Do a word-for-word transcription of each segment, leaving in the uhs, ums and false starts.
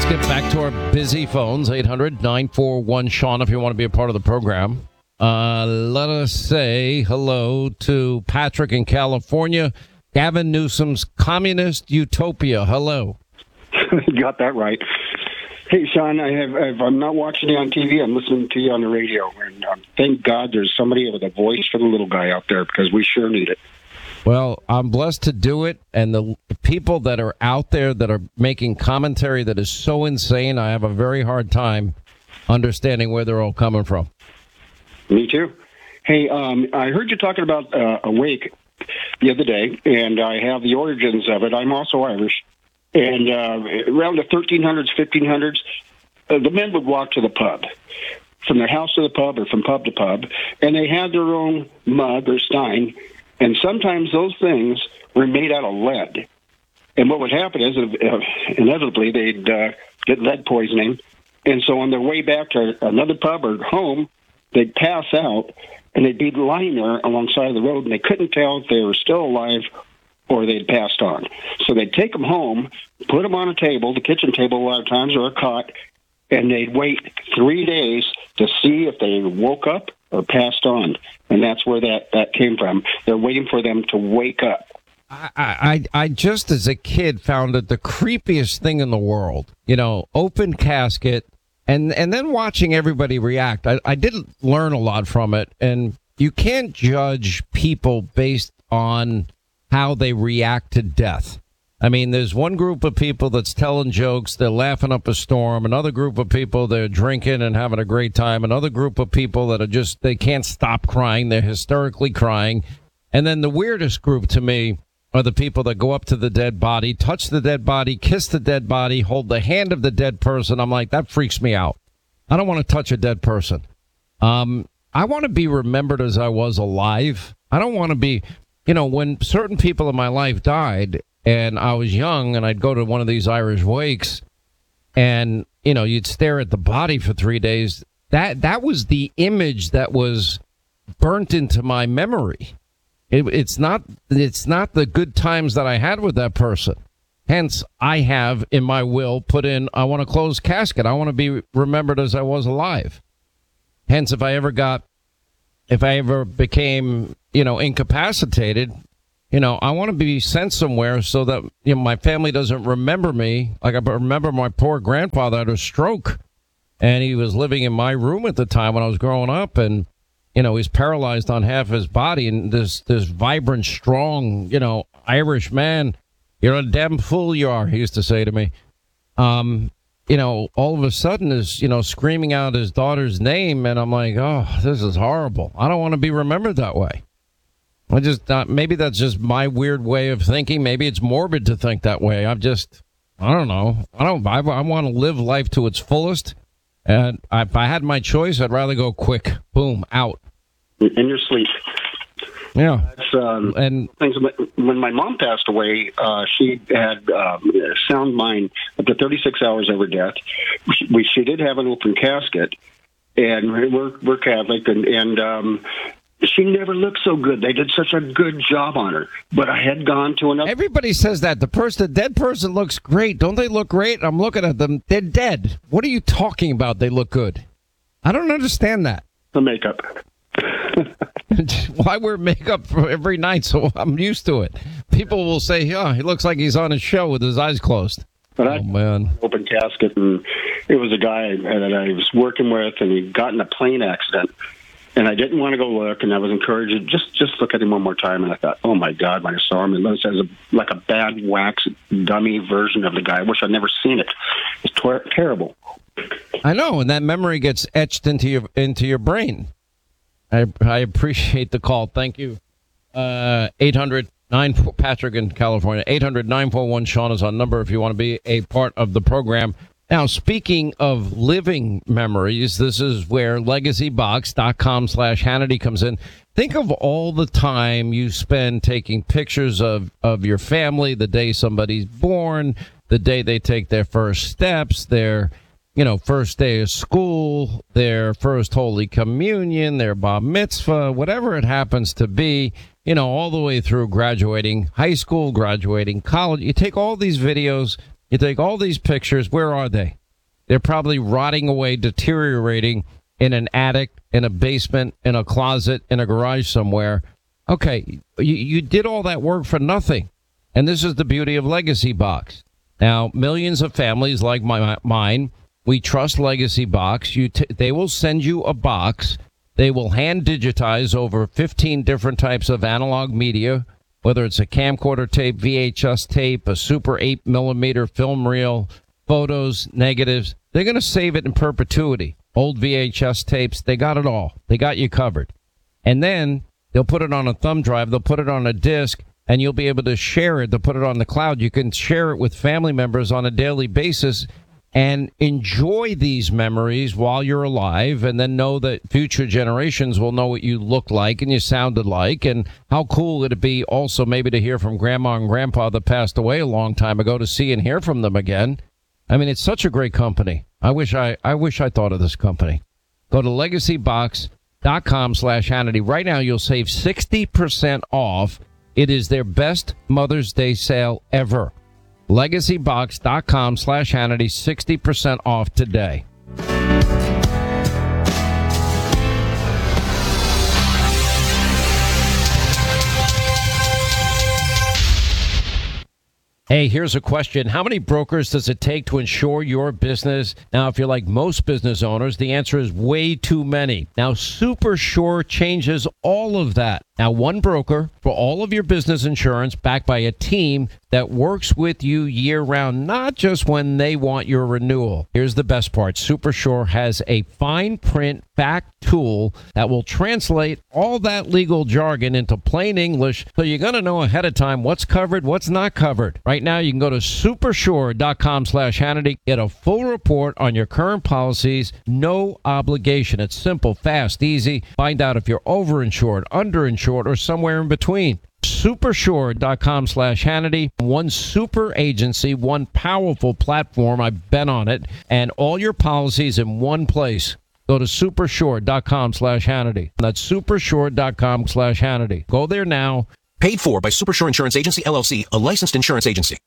get back to our busy phones. eight hundred nine four one Sean if you want to be a part of the program. Uh, let us say hello to Patrick in California. Gavin Newsom's Communist Utopia. Hello. You got that right. Hey, Sean, I have, if I'm not watching you on T V, I'm listening to you on the radio. And um, thank God there's somebody with a voice for the little guy out there, because we sure need it. Well, I'm blessed to do it, and the people that are out there that are making commentary that is so insane, I have a very hard time understanding where they're all coming from. Me too. Hey, um, I heard you talking about uh, Awake the other day, and I have the origins of it. I'm also Irish. And uh, around the thirteen hundreds, fifteen hundreds, uh, the men would walk to the pub, from their house to the pub or from pub to pub, and they had their own mug or stein. And sometimes those things were made out of lead. And what would happen is, uh, inevitably, they'd uh, get lead poisoning. And so on their way back to another pub or home, they'd pass out, and they'd be lying there alongside of the road, and they couldn't tell if they were still alive or they'd passed on. So they'd take them home, put them on a table, the kitchen table a lot of times, or a cot, and they'd wait three days to see if they woke up or passed on. And that's where that, that came from. They're waiting for them to wake up. I, I, I just, as a kid, found it the creepiest thing in the world. You know, open casket, and, and then watching everybody react. I, I did learn a lot from it, and you can't judge people based on how they react to death. I mean, there's one group of people that's telling jokes, they're laughing up a storm. Another group of people, they're drinking and having a great time. Another group of people that are just, they can't stop crying. They're hysterically crying. And then the weirdest group to me are the people that go up to the dead body, touch the dead body, kiss the dead body, hold the hand of the dead person. I'm like, that freaks me out. I don't want to touch a dead person. Um, I want to be remembered as I was alive. I don't want to be, you know, when certain people in my life died, and I was young, and I'd go to one of these Irish wakes, and, you know, you'd stare at the body for three days. That that was the image that was burnt into my memory. It, it's not it's not the good times that I had with that person. Hence, I have in my will put in, I want a closed casket. I want to be remembered as I was alive. Hence, if I ever got, if I ever became, you know, incapacitated, you know, I want to be sent somewhere so that, you know, my family doesn't remember me. Like, I remember my poor grandfather had a stroke, and he was living in my room at the time when I was growing up, and, you know, he's paralyzed on half his body, and this, this vibrant, strong, you know, Irish man, you're a damn fool you are, he used to say to me. Um, you know, all of a sudden is, you know, screaming out his daughter's name, and I'm like, oh, this is horrible. I don't want to be remembered that way. I just, uh, maybe that's just my weird way of thinking. Maybe it's morbid to think that way. I'm just, I don't know. I don't, I, I want to live life to its fullest. And if I had my choice, I'd rather go quick. Boom, out. In your sleep. Yeah. That's, um, and things. When my mom passed away, uh, she had um, sound mind up to thirty-six hours over death. We, she did have an open casket, and we're, we're Catholic, and, and um, she never looked so good. They did such a good job on her. But I had gone to another. Everybody says that. The person, the dead person looks great. Don't they look great? I'm looking at them. They're dead. What are you talking about? They look good. I don't understand that. The makeup. Well, I wear makeup for every night, so I'm used to it. People will say, oh, he looks like he's on a show with his eyes closed. But oh, I man. Open casket, and it was a guy that I was working with, and he got in a plane accident. And I didn't want to go look, and I was encouraged, just just look at him one more time. And I thought, oh, my God, when I saw him, it was as a, like a bad wax dummy version of the guy. I wish I'd never seen it. It's ter- terrible. I know, and that memory gets etched into your into your brain. I, I appreciate the call. Thank you. Uh, eight hundred nine Patrick in California. eight hundred nine four one Sean is our number if you want to be a part of the program. Now, speaking of living memories, this is where legacybox.com slash Hannity comes in. Think of all the time you spend taking pictures of, of your family, the day somebody's born, the day they take their first steps, their, you know, first day of school, their first Holy Communion, their Bar Mitzvah, whatever it happens to be, you know, all the way through graduating high school, graduating college. You take all these videos You think all these pictures, where are they? They're probably rotting away, deteriorating in an attic, in a basement, in a closet, in a garage somewhere. Okay, you, you did all that work for nothing. And this is the beauty of Legacy Box. Now, millions of families like my, mine, we trust Legacy Box. You t- they will send you a box. They will hand digitize over fifteen different types of analog media, whether it's a camcorder tape, V H S tape, a super eight millimeter film reel, photos, negatives. They're going to save it in perpetuity. Old V H S tapes, they got it all. They got you covered. And then they'll put it on a thumb drive. They'll put it on a disc, and you'll be able to share it. They'll put it on the cloud. You can share it with family members on a daily basis and enjoy these memories while you're alive, and then know that future generations will know what you looked like and you sounded like. And how cool would it be also maybe to hear from grandma and grandpa that passed away a long time ago, to see and hear from them again. I mean, it's such a great company. I wish I, I wish I thought of this company. Go to legacybox.com slash Hannity. Right now, you'll save sixty percent off. It is their best Mother's Day sale ever. Legacybox.com slash Hannity, sixty percent off today. Hey, here's a question. How many brokers does it take to insure your business? Now, if you're like most business owners, the answer is way too many. Now, SuperSure changes all of that. Now, one broker for all of your business insurance, backed by a team that works with you year-round, not just when they want your renewal. Here's the best part. SuperSure has a fine print fact tool that will translate all that legal jargon into plain English, so you're going to know ahead of time what's covered, what's not covered. Right now, you can go to supersure.com slash Hannity, get a full report on your current policies, no obligation. It's simple, fast, easy. Find out if you're overinsured, underinsured, or somewhere in between. Supersure.com slash Hannity. One super agency, one powerful platform. I've been on it. And all your policies in one place. Go to supersure.com slash Hannity. That's supersure.com slash Hannity. Go there now. Paid for by Supersure Insurance Agency, L L C, a licensed insurance agency.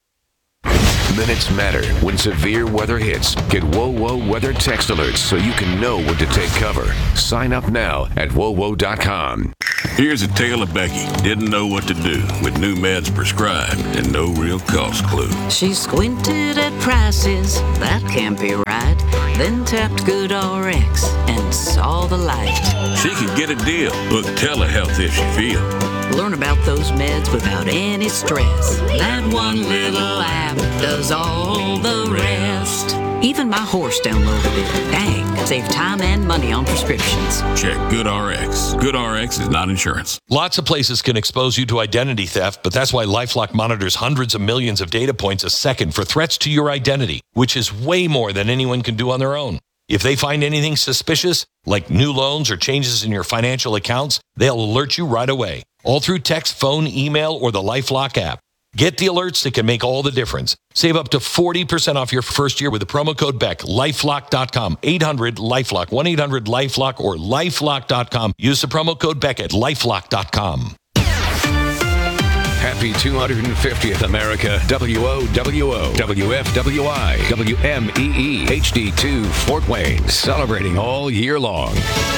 Minutes matter when severe weather hits. Get Whoa Whoa weather text alerts so you can know when to take cover. Sign up now at whoa whoa dot com. Here's a tale of Becky. Didn't know what to do with new meds prescribed and no real cost clue. She squinted at prices, that can't be right. Then tapped GoodRx and saw the light. She could get a deal. Look telehealth if she feel. Learn about those meds without any stress. That one little app does all the rest. Even my horse downloaded it. Dang, save time and money on prescriptions. Check GoodRx. GoodRx is not insurance. Lots of places can expose you to identity theft, but that's why LifeLock monitors hundreds of millions of data points a second for threats to your identity, which is way more than anyone can do on their own. If they find anything suspicious, like new loans or changes in your financial accounts, they'll alert you right away, all through text, phone, email, or the LifeLock app. Get the alerts that can make all the difference. Save up to forty percent off your first year with the promo code Beck. lifelock dot com, eight hundred LifeLock, one eight hundred LifeLock, or lifelock dot com. Use the promo code Beck at lifelock dot com. Happy two hundred fiftieth America. W O W O, W F W I, W M E E, H D two, Fort Wayne. Celebrating all year long.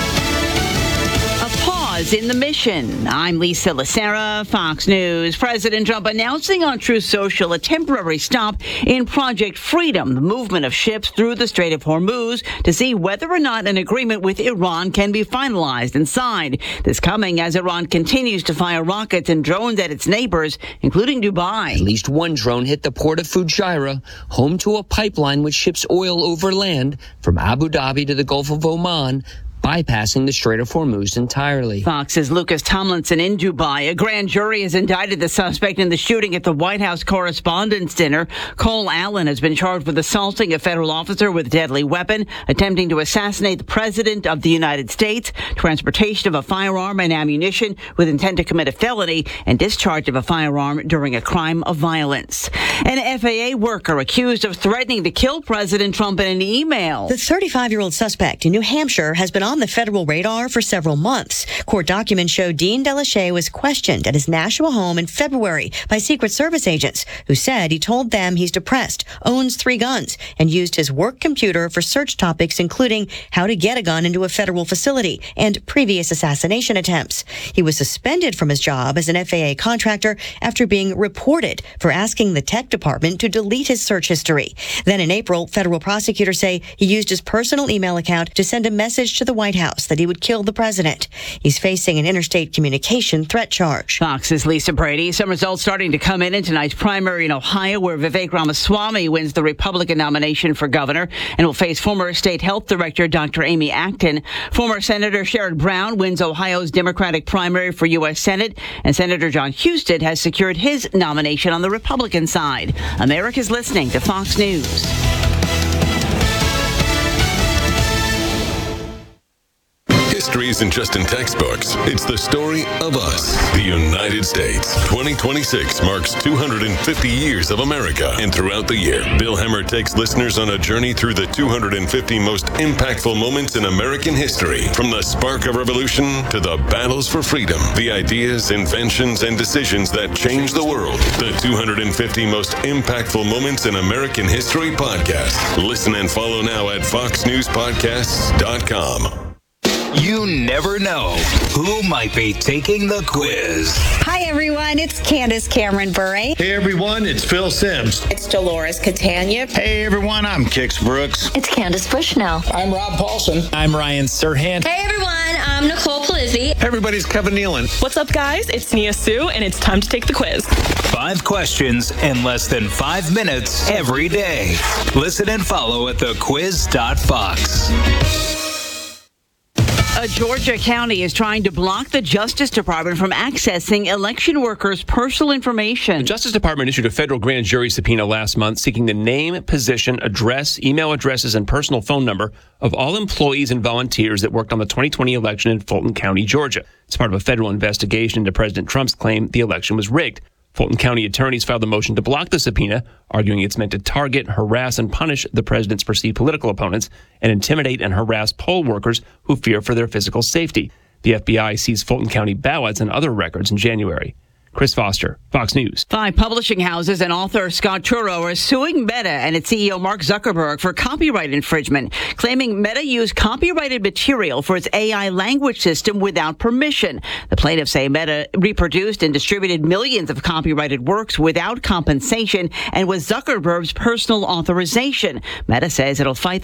A pause in the mission. I'm Lisa Lacera, Fox News. President Trump announcing on Truth Social a temporary stop in Project Freedom, the movement of ships through the Strait of Hormuz, to see whether or not an agreement with Iran can be finalized and signed. This coming as Iran continues to fire rockets and drones at its neighbors, including Dubai. At least one drone hit the port of Fujairah, home to a pipeline which ships oil over land from Abu Dhabi to the Gulf of Oman, bypassing the Strait of Hormuz entirely. Fox's Lucas Tomlinson in Dubai. A grand jury has indicted the suspect in the shooting at the White House Correspondents' Dinner. Cole Allen has been charged with assaulting a federal officer with a deadly weapon, attempting to assassinate the President of the United States, transportation of a firearm and ammunition with intent to commit a felony, and discharge of a firearm during a crime of violence. An F A A worker accused of threatening to kill President Trump in an email. The thirty-five-year-old suspect in New Hampshire has been on the federal radar for several months. Court documents show Dean Delachey was questioned at his Nashua home in February by Secret Service agents who said he told them he's depressed, owns three guns, and used his work computer for search topics including how to get a gun into a federal facility and previous assassination attempts. He was suspended from his job as an F A A contractor after being reported for asking the tech department to delete his search history. Then in April, federal prosecutors say he used his personal email account to send a message to the White House that he would kill the president. He's facing an interstate communication threat charge. Fox's Lisa Brady. Some results starting to come in in tonight's primary in Ohio, where Vivek Ramaswamy wins the Republican nomination for governor and will face former state health director Doctor Amy Acton. Former Senator Sherrod Brown wins Ohio's Democratic primary for U S Senate, and Senator John Husted has secured his nomination on the Republican side. America's listening to Fox News. History isn't just in textbooks. It's the story of us, the United States. twenty twenty-six marks two hundred fifty years of America. And throughout the year, Bill Hemmer takes listeners on a journey through the two hundred fifty most impactful moments in American history. From the spark of revolution to the battles for freedom, the ideas, inventions, and decisions that changed the world. The two hundred fifty most impactful moments in American history podcast. Listen and follow now at fox news podcasts dot com. You never know who might be taking the quiz. Hi, everyone. It's Candace Cameron Bure. Hey, everyone. It's Phil Sims. It's Dolores Catania. Hey, everyone. I'm Kix Brooks. It's Candace Bushnell. I'm Rob Paulson. I'm Ryan Serhant. Hey, everyone. I'm Nicole Polizzi. Hey, everybody's Kevin Nealon. What's up, guys? It's Nia Sue, and it's time to take the quiz. Five questions in less than five minutes every day. Listen and follow at the quiz dot fox. A Georgia county is trying to block the Justice Department from accessing election workers' personal information. The Justice Department issued a federal grand jury subpoena last month seeking the name, position, address, email addresses, and personal phone number of all employees and volunteers that worked on the twenty twenty election in Fulton County, Georgia. It's part of a federal investigation into President Trump's claim the election was rigged. Fulton County attorneys filed a motion to block the subpoena, arguing it's meant to target, harass, and punish the president's perceived political opponents and intimidate and harass poll workers who fear for their physical safety. The F B I seized Fulton County ballots and other records in January. Chris Foster, Fox News. Five publishing houses and author Scott Turow are suing Meta and its C E O Mark Zuckerberg for copyright infringement, claiming Meta used copyrighted material for its A I language system without permission. The plaintiffs say Meta reproduced and distributed millions of copyrighted works without compensation and with Zuckerberg's personal authorization. Meta says it'll fight the